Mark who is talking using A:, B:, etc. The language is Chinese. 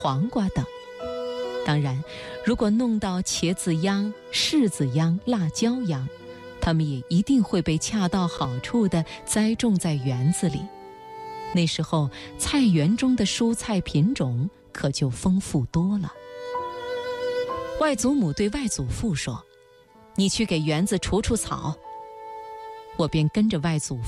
A: 黄瓜等。当然，如果弄到茄子秧、柿子秧、辣椒秧，它们也一定会被恰到好处地栽种在园子里。那时候，菜园中的蔬菜品种可就丰富多了。外祖母对外祖父说：“你去给园子除除草。”我便跟着外祖